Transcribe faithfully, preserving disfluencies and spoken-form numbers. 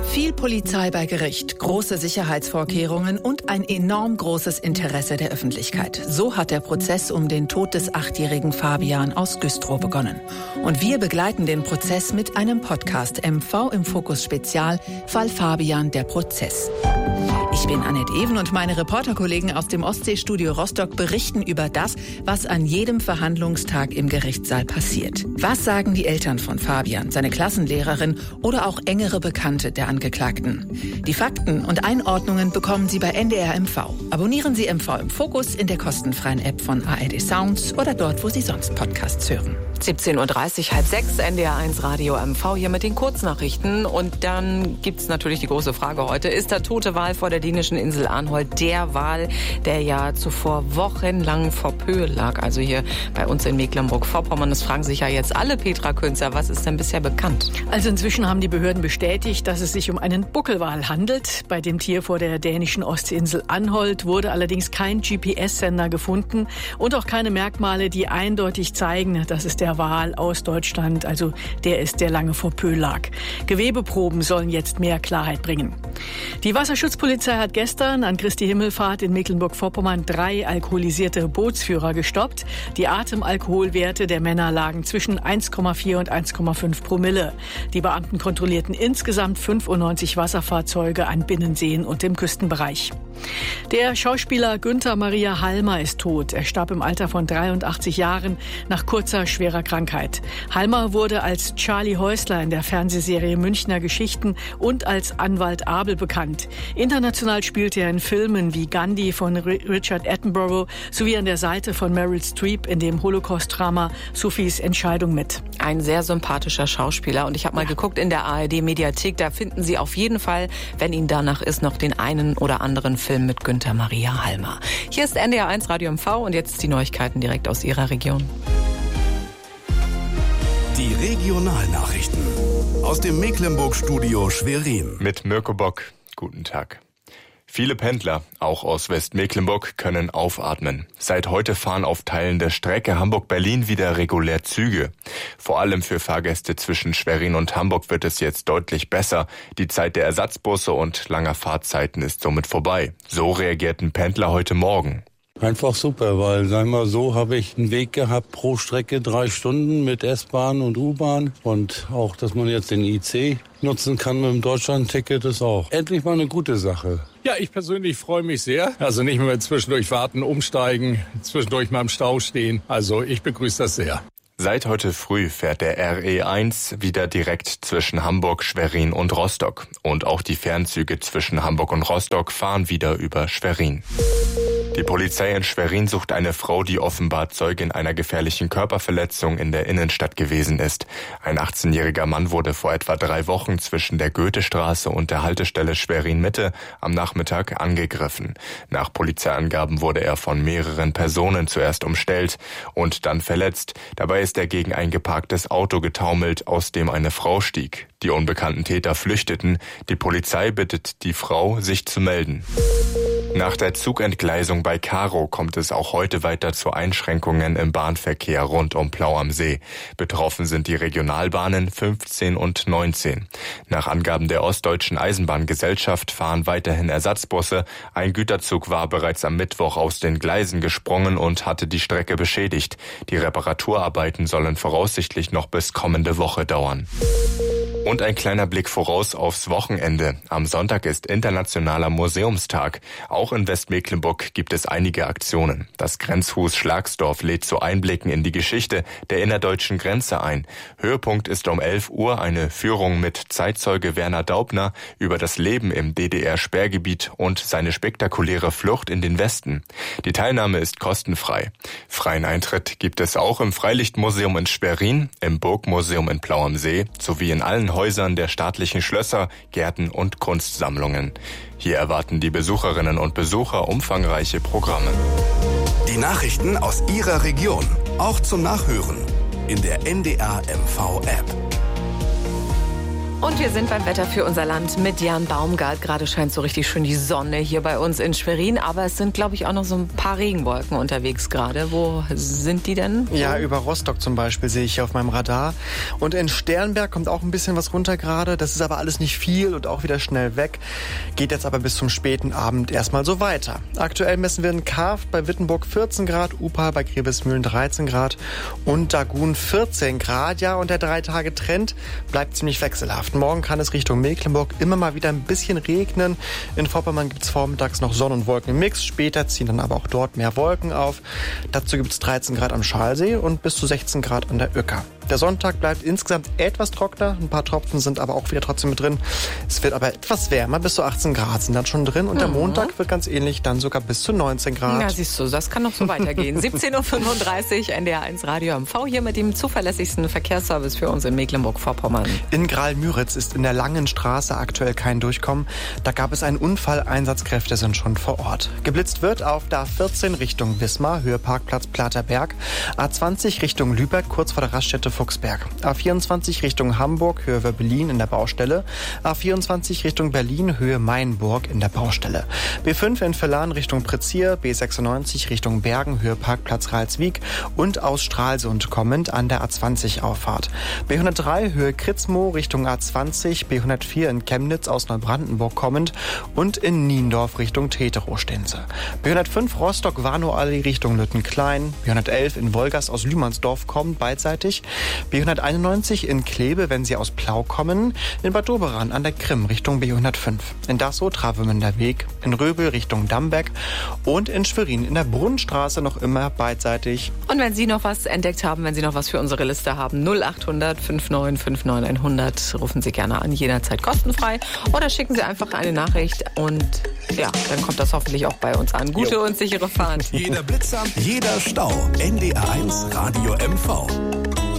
Viel Polizei bei Gericht, große Sicherheitsvorkehrungen und ein enorm großes Interesse der Öffentlichkeit. So hat der Prozess um den Tod des achtjährigen Fabian aus Güstrow begonnen. Und wir begleiten den Prozess mit einem Podcast M V im Fokus Spezial, Fall Fabian, der Prozess. Ich bin Annette Even und meine Reporterkollegen aus dem Ostseestudio Rostock berichten über das, was an jedem Verhandlungstag im Gerichtssaal passiert. Was sagen die Eltern von Fabian, seine Klassenlehrerin oder auch engere Bekannte der Angeklagten? Die Fakten und Einordnungen bekommen Sie bei N D R M V. Abonnieren Sie M V im Fokus in der kostenfreien App von A R D Sounds oder dort, wo Sie sonst Podcasts hören. siebzehn Uhr dreißig, halb sechs, N D R eins Radio M V hier mit den Kurznachrichten. Und dann gibt's natürlich die große Frage heute. Ist der tote Wal vor der dänischen Insel Arnholt der Wal, der ja zuvor wochenlang vor Pöhl lag? Also hier bei uns in Mecklenburg-Vorpommern. Das fragen sich ja jetzt alle, Petra Künzer. Was ist denn bisher bekannt? Also inzwischen haben die Behörden bestätigt, dass es sich um einen Buckelwal handelt. Bei dem Tier vor der dänischen Ostseeinsel Arnholt wurde allerdings kein G P S-Sender gefunden und auch keine Merkmale, die eindeutig zeigen, dass es der Wal aus Deutschland, also der ist, der lange vor Pöhl lag. Gewebeproben sollen jetzt mehr Klarheit bringen. Die Wasserschutzpolizei hat gestern an Christi Himmelfahrt in Mecklenburg-Vorpommern drei alkoholisierte Bootsführer gestoppt. Die Atemalkoholwerte der Männer lagen zwischen eins Komma vier und eins Komma fünf Promille. Die Beamten kontrollierten insgesamt fünfundneunzig Wasserfahrzeuge an Binnenseen und im Küstenbereich. Der Schauspieler Günther Maria Halmer ist tot. Er starb im Alter von dreiundachtzig Jahren nach kurzer, schwerer Krankheit. Halmer wurde als Charlie Häusler in der Fernsehserie Münchner Geschichten und als Anwalt Abel bekannt. International spielte er in Filmen wie Gandhi von Richard Attenborough sowie an der Seite von Meryl Streep in dem Holocaust-Drama Sophies Entscheidung mit. Ein sehr sympathischer Schauspieler. Und ich habe mal ja. geguckt in der A R D-Mediathek. Da finden Sie auf jeden Fall, wenn Ihnen danach ist, noch den einen oder anderen Film mit Günther Maria Halmer. Hier ist N D R eins Radio M V und jetzt die Neuigkeiten direkt aus Ihrer Region. Die Regionalnachrichten aus dem Mecklenburg-Studio Schwerin. Mit Mirko Bock. Guten Tag. Viele Pendler, auch aus Westmecklenburg, können aufatmen. Seit heute fahren auf Teilen der Strecke Hamburg-Berlin wieder regulär Züge. Vor allem für Fahrgäste zwischen Schwerin und Hamburg wird es jetzt deutlich besser. Die Zeit der Ersatzbusse und langer Fahrzeiten ist somit vorbei. So reagierten Pendler heute Morgen. Einfach super, weil, sagen wir mal, so habe ich einen Weg gehabt pro Strecke drei Stunden mit S-Bahn und U-Bahn. Und auch, dass man jetzt den I C nutzen kann mit dem Deutschland-Ticket, ist auch endlich mal eine gute Sache. Ja, ich persönlich freue mich sehr. Also nicht mehr zwischendurch warten, umsteigen, zwischendurch mal im Stau stehen. Also ich begrüße das sehr. Seit heute früh fährt der R E eins wieder direkt zwischen Hamburg, Schwerin und Rostock. Und auch die Fernzüge zwischen Hamburg und Rostock fahren wieder über Schwerin. Die Polizei in Schwerin sucht eine Frau, die offenbar Zeugin einer gefährlichen Körperverletzung in der Innenstadt gewesen ist. Ein achtzehnjähriger Mann wurde vor etwa drei Wochen zwischen der Goethestraße und der Haltestelle Schwerin-Mitte am Nachmittag angegriffen. Nach Polizeiangaben wurde er von mehreren Personen zuerst umstellt und dann verletzt. Dabei ist er gegen ein geparktes Auto getaumelt, aus dem eine Frau stieg. Die unbekannten Täter flüchteten. Die Polizei bittet die Frau, sich zu melden. Nach der Zugentgleisung bei Karow kommt es auch heute weiter zu Einschränkungen im Bahnverkehr rund um Plau am See. Betroffen sind die Regionalbahnen fünfzehn und neunzehn. Nach Angaben der Ostdeutschen Eisenbahngesellschaft fahren weiterhin Ersatzbusse. Ein Güterzug war bereits am Mittwoch aus den Gleisen gesprungen und hatte die Strecke beschädigt. Die Reparaturarbeiten sollen voraussichtlich noch bis kommende Woche dauern. Und ein kleiner Blick voraus aufs Wochenende. Am Sonntag ist Internationaler Museumstag. Auch in Westmecklenburg gibt es einige Aktionen. Das Grenzhus Schlagsdorf lädt zu Einblicken in die Geschichte der innerdeutschen Grenze ein. Höhepunkt ist um elf Uhr eine Führung mit Zeitzeuge Werner Daubner über das Leben im D D R-Sperrgebiet und seine spektakuläre Flucht in den Westen. Die Teilnahme ist kostenfrei. Freien Eintritt gibt es auch im Freilichtmuseum in Schwerin, im Burgmuseum in Plau am See sowie in allen Häusern der staatlichen Schlösser, Gärten und Kunstsammlungen. Hier erwarten die Besucherinnen und Besucher umfangreiche Programme. Die Nachrichten aus Ihrer Region, auch zum Nachhören in der N D R M V App. Und wir sind beim Wetter für unser Land mit Jan Baumgart. Gerade scheint so richtig schön die Sonne hier bei uns in Schwerin. Aber es sind, glaube ich, auch noch so ein paar Regenwolken unterwegs gerade. Wo sind die denn? Ja, über Rostock zum Beispiel sehe ich hier auf meinem Radar. Und in Sternberg kommt auch ein bisschen was runter gerade. Das ist aber alles nicht viel und auch wieder schnell weg. Geht jetzt aber bis zum späten Abend erstmal so weiter. Aktuell messen wir in Karft bei Wittenburg vierzehn Grad, Upal bei Grevesmühlen dreizehn Grad und Dagun vierzehn Grad. Ja, und der Drei-Tage-Trend bleibt ziemlich wechselhaft. Morgen kann es Richtung Mecklenburg immer mal wieder ein bisschen regnen. In Vorpommern gibt es vormittags noch Sonne- und Wolkenmix. Später ziehen dann aber auch dort mehr Wolken auf. Dazu gibt es dreizehn Grad am Schalsee und bis zu sechzehn Grad an der Uecker. Der Sonntag bleibt insgesamt etwas trockener. Ein paar Tropfen sind aber auch wieder trotzdem mit drin. Es wird aber etwas wärmer. Bis zu achtzehn Grad sind dann schon drin. Und der Mhm. Montag wird ganz ähnlich, dann sogar bis zu neunzehn Grad. Ja, siehst du, das kann noch so weitergehen. siebzehn Uhr fünfunddreißig, N D R eins Radio M V hier mit dem zuverlässigsten Verkehrsservice für uns in Mecklenburg-Vorpommern. In Graal-Müritz ist in der Langen Straße aktuell kein Durchkommen. Da gab es einen Unfall, Einsatzkräfte sind schon vor Ort. Geblitzt wird auf der A vierzehn Richtung Wismar, Höhe Parkplatz Platerberg, A zwanzig Richtung Lübeck, kurz vor der Raststätte Fuchsberg, A vierundzwanzig Richtung Hamburg, Höhe Berlin in der Baustelle, A vierundzwanzig Richtung Berlin, Höhe Mainburg in der Baustelle, B fünf in Villan Richtung Prezier, B sechsundneunzig Richtung Bergen, Höhe Parkplatz Ralswiek und aus Stralsund kommend an der A zwanzig Auffahrt, B hundertdrei Höhe Kritzmo Richtung A zwanzig, B hundertvier in Chemnitz aus Neubrandenburg kommend und in Niendorf Richtung Teterow stehen sie. B hundertfünf Rostock-Warnow-Allee Richtung Lüttenklein, B hundertelf in Wolgast aus Lühmannsdorf kommend beidseitig, B hunderteinundneunzig in Kleve, wenn sie aus Plau kommen, in Bad Doberan an der Krim Richtung B hundertfünf, in Dassow Travemünder Weg, in Röbel Richtung Damberg und in Schwerin in der Brunnenstraße noch immer beidseitig. Und wenn Sie noch was entdeckt haben, wenn Sie noch was für unsere Liste haben, null acht hundert neunundfünfzig neunundfünfzig hundert, rufen Sie gerne an, jederzeit kostenfrei. Oder schicken Sie einfach eine Nachricht und ja, dann kommt das hoffentlich auch bei uns an. Gute Jo. und sichere Fahrt. Jeder Blitzer, jeder Stau. N D R eins Radio M V.